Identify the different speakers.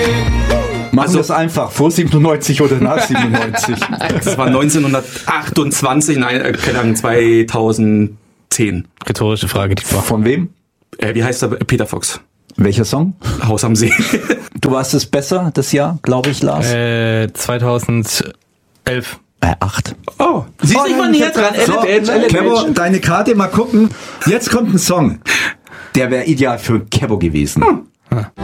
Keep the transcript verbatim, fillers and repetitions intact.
Speaker 1: Machen wir es einfach, vor siebenundneunzig oder nach siebenundneunzig?
Speaker 2: Das war neunzehnhundertachtundzwanzig, nein, äh, keine Ahnung, zweitausendzehn.
Speaker 3: Rhetorische Frage, die war.
Speaker 1: Von wem?
Speaker 2: Äh, wie heißt er? Peter Fox.
Speaker 1: Welcher Song?
Speaker 2: Haus am See.
Speaker 1: Du warst es besser, das Jahr, glaube ich, Lars?
Speaker 3: Äh, zweitausendelf.
Speaker 1: Äh, acht.
Speaker 2: Oh, siehst du, ich war näher dran.
Speaker 1: So, Kebo, deine Karte, mal gucken. Jetzt kommt ein Song. Der wäre ideal für Kebo gewesen. Hm.